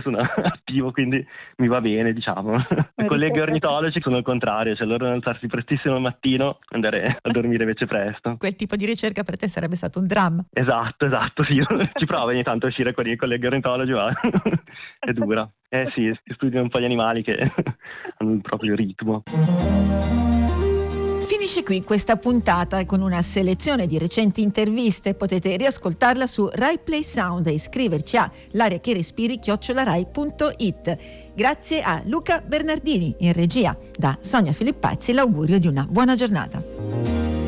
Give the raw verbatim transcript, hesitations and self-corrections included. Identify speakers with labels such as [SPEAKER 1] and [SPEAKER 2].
[SPEAKER 1] sono attivo, quindi mi va bene, diciamo. I colleghi ornitologi sono il contrario, cioè loro alzarsi prestissimo al mattino, andare a dormire invece presto.
[SPEAKER 2] Quel tipo di ricerca per te sarebbe stato un dramma.
[SPEAKER 1] Esatto, esatto, sì, ci provo ogni tanto a uscire con i colleghi ornitologi, ma è dura. Eh sì, studio un po' gli animali che hanno il proprio ritmo.
[SPEAKER 2] Finisce qui questa puntata con una selezione di recenti interviste. Potete riascoltarla su Rai Play Sound e iscriverci a l'aria che respiri chiocciola rai punto it. Grazie a Luca Bernardini in regia. Da Sonia Filippazzi l'augurio di una buona giornata.